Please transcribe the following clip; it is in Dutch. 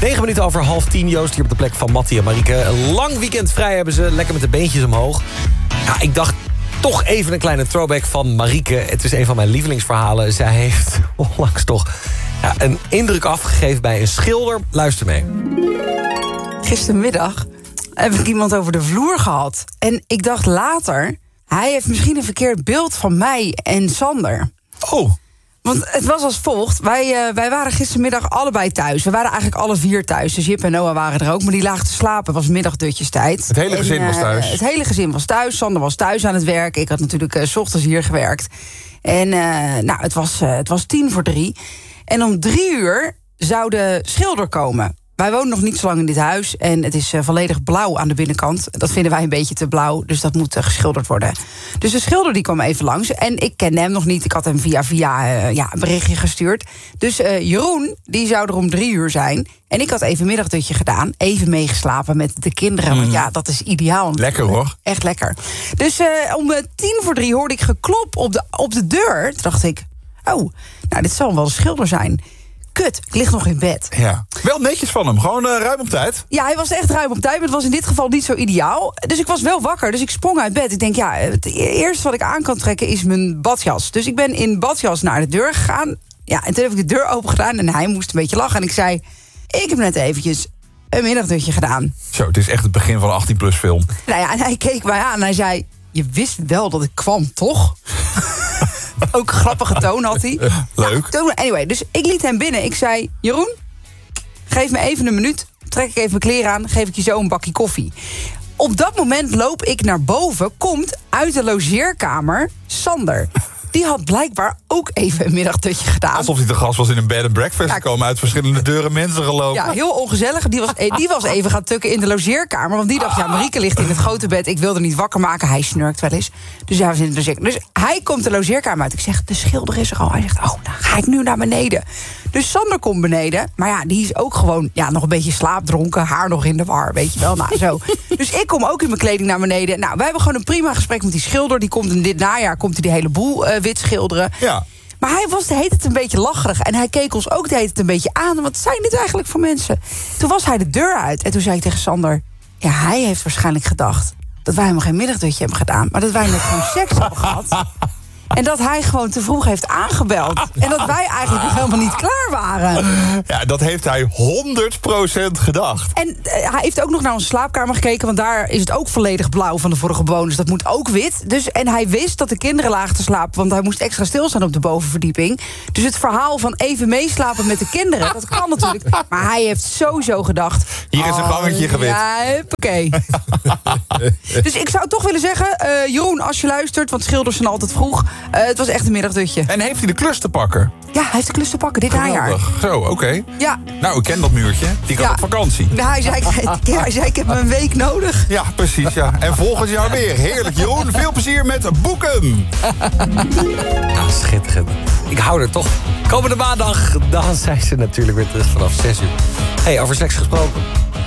9 minuten over 9:30. Joost hier op de plek van Mattie en Marieke. Een lang weekend vrij hebben ze. Lekker met de beentjes omhoog. Ja, ik dacht toch even een kleine throwback van Marieke. Het is een van mijn lievelingsverhalen. Zij heeft onlangs toch een indruk afgegeven bij een schilder. Luister mee. Gistermiddag heb ik iemand over de vloer gehad. En ik dacht later, hij heeft misschien een verkeerd beeld van mij en Sander. Oh. Want het was als volgt. Wij waren gistermiddag allebei thuis. We waren eigenlijk alle 4 thuis. Dus Jip en Noah waren er ook. Maar die lagen te slapen. Het was middagdutjestijd. Het hele gezin was thuis? Het hele gezin was thuis. Sander was thuis aan het werk. Ik had natuurlijk 's ochtends hier gewerkt. En het was 2:50. En om 3:00 zou de schilder komen. Wij wonen nog niet zo lang in dit huis. En het is volledig blauw aan de binnenkant. Dat vinden wij een beetje te blauw. Dus dat moet geschilderd worden. Dus de schilder die kwam even langs. En ik kende hem nog niet. Ik had hem via een berichtje gestuurd. Dus Jeroen, die zou er om 3:00 zijn. En ik had even een middagdutje gedaan. Even meegeslapen met de kinderen. Want ja, dat is ideaal. Lekker hoor. Echt lekker. Dus om 2:50 hoorde ik geklop op de deur. Toen dacht ik, oh, nou dit zal wel een schilder zijn. Kut, ik lig nog in bed. Ja. Wel netjes van hem, gewoon ruim op tijd. Ja, hij was echt ruim op tijd, maar het was in dit geval niet zo ideaal. Dus ik was wel wakker, dus ik sprong uit bed. Ik denk, ja, het eerste wat ik aan kan trekken is mijn badjas. Dus ik ben in badjas naar de deur gegaan. Ja, en toen heb ik de deur open gedaan en hij moest een beetje lachen. En ik zei, ik heb net eventjes een middagdutje gedaan. Zo, het is echt het begin van een 18-plus film. Nou ja, en hij keek mij aan en hij zei, je wist wel dat ik kwam, toch? Ook een grappige toon had hij. Leuk. Ja, anyway, dus ik liet hem binnen. Ik zei, Jeroen, geef me even een minuut. Trek ik even mijn kleren aan, geef ik je zo een bakje koffie. Op dat moment loop ik naar boven. Komt uit de logeerkamer Sander. Die had blijkbaar ook even een middagdutje gedaan. Alsof hij te gast was in een bed and breakfast. Er komen uit verschillende deuren mensen gelopen. Ja, heel ongezellig. Die was even gaan tukken in de logeerkamer. Want die dacht, ja, Marieke ligt in het grote bed. Ik wilde niet wakker maken. Hij snurkt wel eens. Dus hij was in de logeerkamer. Dus hij komt de logeerkamer uit. Ik zeg, de schilder is er al. Hij zegt, oh, dan ga ik nu naar beneden. Dus Sander komt beneden. Maar ja, die is ook gewoon nog een beetje slaapdronken. Haar nog in de war, weet je wel. Nou, zo. Dus ik kom ook in mijn kleding naar beneden. Nou, we hebben gewoon een prima gesprek met die schilder. Die komt in dit najaar die hele boel wit schilderen. Ja. Maar hij was de hele tijd een beetje lacherig. En hij keek ons ook de hele tijd een beetje aan. Wat zijn dit eigenlijk voor mensen? Toen was hij de deur uit. En toen zei ik tegen Sander, ja, hij heeft waarschijnlijk gedacht dat wij hem geen middagdutje hebben gedaan. Maar dat wij net gewoon seks hebben gehad. En dat hij gewoon te vroeg heeft aangebeld. En dat wij eigenlijk nog helemaal niet klaar waren. Ja, dat heeft hij 100% gedacht. En hij heeft ook nog naar onze slaapkamer gekeken. Want daar is het ook volledig blauw van de vorige bewoners. Dat moet ook wit. Dus, en hij wist dat de kinderen lagen te slapen. Want hij moest extra stilstaan op de bovenverdieping. Dus het verhaal van even meeslapen met de kinderen, dat kan natuurlijk. Maar hij heeft sowieso gedacht, hier is een gangetje gewit. Ja, oké. Dus ik zou toch willen zeggen, Jeroen, als je luistert, want schilders zijn altijd vroeg. Het was echt een middagdutje. En heeft hij de klus te pakken? Ja, hij heeft de klus te pakken dit najaar. Zo, oké. Ja. Nou, ik ken dat muurtje. Die kan op vakantie. Hij zei, ik heb een week nodig. Ja, precies, ja. En volgend jaar weer. Heerlijk, Jeroen. Veel plezier met boeken. Ah, schitterend. Ik hou er toch. Komende maandag, dan zijn ze natuurlijk weer terug vanaf 6:00. Hey, over seks gesproken.